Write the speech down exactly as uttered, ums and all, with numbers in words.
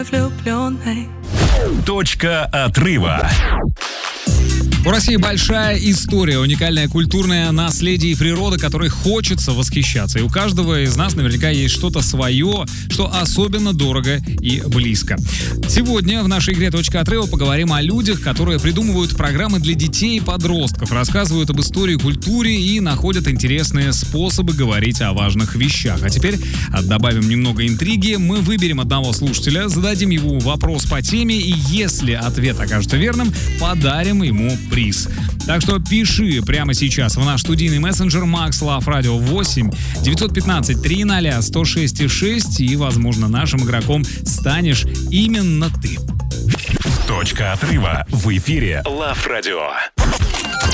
влюбленной. Точка отрыва. У России большая история, уникальное культурное наследие и природа, которой хочется восхищаться. И у каждого из нас наверняка есть что-то свое, что особенно дорого и близко. Сегодня в нашей игре «Точка отрыва» поговорим о людях, которые придумывают программы для детей и подростков, рассказывают об истории и культуре и находят интересные способы говорить о важных вещах. А теперь добавим немного интриги. Мы выберем одного слушателя, зададим ему вопрос по теме, и если ответ окажется верным, подарим ему приз. Так что пиши прямо сейчас в наш студийный мессенджер Max Love Radio восемь девятьсот пятнадцать триста сто шесть шесть, и, возможно, нашим игроком станешь именно ты. Точка отрыва в эфире Love Radio.